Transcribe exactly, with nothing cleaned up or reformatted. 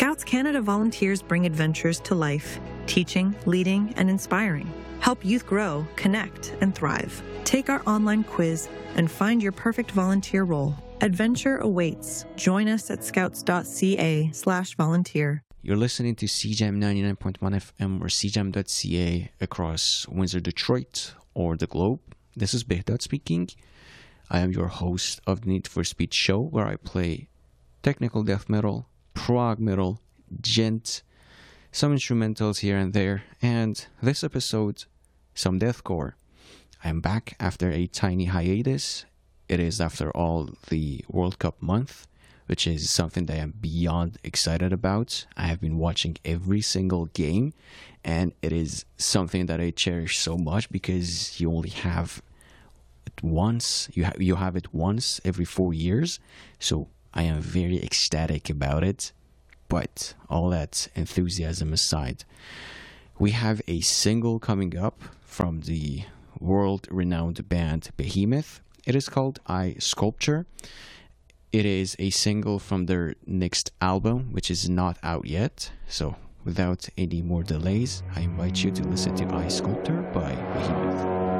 Scouts Canada volunteers bring adventures to life, teaching, leading, and inspiring. Help youth grow, connect, and thrive. Take our online quiz and find your perfect volunteer role. Adventure awaits. Join us at scouts.ca slash volunteer. You're listening to C J A M ninety-nine point one F M or C J A M dot C A across Windsor, Detroit, or the globe. This is Behdad speaking. I am your host of the Need for Speed show, where I play technical death metal, prog metal, gent, some instrumentals here and there, and this episode, some deathcore. I'm back after a tiny hiatus. It is, after all, the World Cup month, which is something that I'm beyond excited about. I have been watching every single game, and it is something that I cherish so much because you only have it once. You have you have it once every four years, so I am very ecstatic about it. But all that enthusiasm aside, we have a single coming up from the world-renowned band Behemoth. It is called I Sculpture. It is a single from their next album, which is not out yet. So without any more delays, I invite you to listen to I Sculpture by Behemoth.